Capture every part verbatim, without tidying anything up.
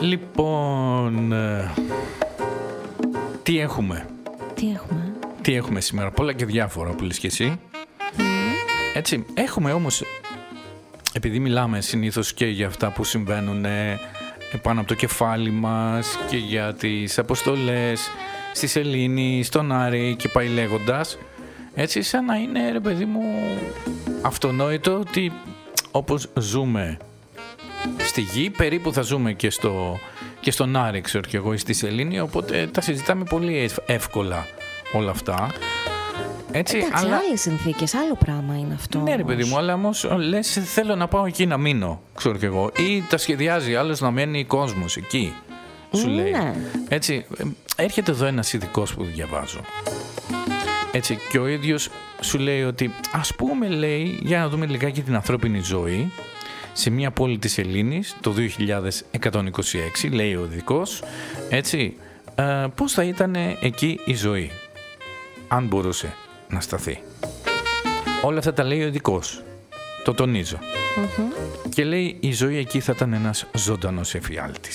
Λοιπόν, ε, τι έχουμε. Τι έχουμε. Τι έχουμε σήμερα, πολλά και διάφορα που λες και εσύ. Mm. Έτσι, έχουμε όμως, επειδή μιλάμε συνήθως και για αυτά που συμβαίνουν πάνω από το κεφάλι μας και για τις αποστολές στη Σελήνη, στον Άρη και πάει λέγοντας, έτσι σαν να είναι, ρε παιδί μου, αυτονόητο ότι όπως ζούμε στη γη, περίπου θα ζούμε και, στο, και στον Άρη, ξέρω και εγώ, στη Σελήνη, οπότε τα συζητάμε πολύ εύκολα όλα αυτά. Έτσι, εντάξει, αλλά... άλλες συνθήκες, άλλο πράγμα είναι αυτό. Ναι, ρε παιδί μου, αλλά όμως λες θέλω να πάω εκεί να μείνω, ξέρω και εγώ. Ή τα σχεδιάζει άλλος να μένει κόσμος εκεί, σου ναι. λέει. Έτσι, έρχεται εδώ ένας ειδικός που διαβάζω. Έτσι, και ο ίδιος σου λέει ότι ας πούμε, λέει, για να δούμε λιγάκι την ανθρώπινη ζωή σε μια πόλη της Ελλήνης το δύο χιλιάδες εκατόν είκοσι έξι, λέει ο ειδικός, έτσι, ε, πώς θα ήταν εκεί η ζωή, αν μπορούσε να σταθεί. Όλα αυτά τα λέει ο ειδικός, το τονίζω. Mm-hmm. Και λέει η ζωή εκεί θα ήταν ένας ζωντανός εφιάλτης.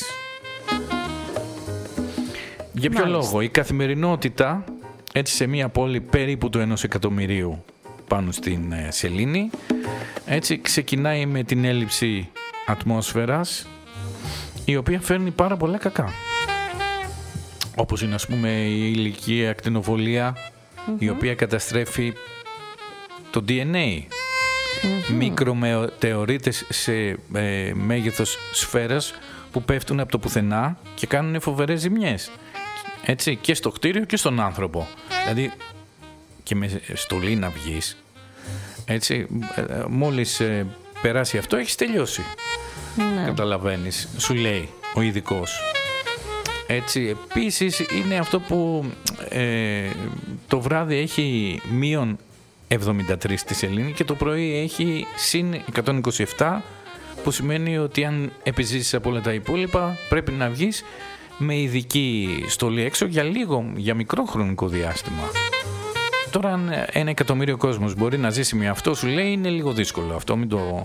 Για ποιο Μάλιστα. λόγο? Η καθημερινότητα, έτσι, σε μια πόλη περίπου του ενός εκατομμυρίου πάνω στην ε, Σελήνη, έτσι, ξεκινάει με την έλλειψη ατμόσφαιρας, η οποία φέρνει πάρα πολλά κακά. Όπως είναι, ας πούμε, η ηλικία ακτινοβολία, mm-hmm. η οποία καταστρέφει το ντι εν έι. Mm-hmm. Μικρομετεωρίτες σε ε, μέγεθος σφαίρας που πέφτουν από το πουθενά και κάνουν φοβερές ζημιές. Έτσι, και στο κτίριο και στον άνθρωπο. Δηλαδή, και με στολή να βγεις, έτσι, μόλις ε, περάσει αυτό, έχεις τελειώσει. Ναι. Καταλαβαίνεις, σου λέει ο ειδικός. Έτσι, επίσης είναι αυτό που ε, το βράδυ έχει μείον εβδομήντα τρία στη Σελήνη και το πρωί έχει συν εκατόν είκοσι επτά, που σημαίνει ότι αν επιζήσεις από όλα τα υπόλοιπα πρέπει να βγεις με ειδική στολή έξω για λίγο, για μικρό χρονικό διάστημα. Τώρα αν ένα εκατομμύριο κόσμος μπορεί να ζήσει με αυτό, σου λέει, είναι λίγο δύσκολο αυτό, μην το,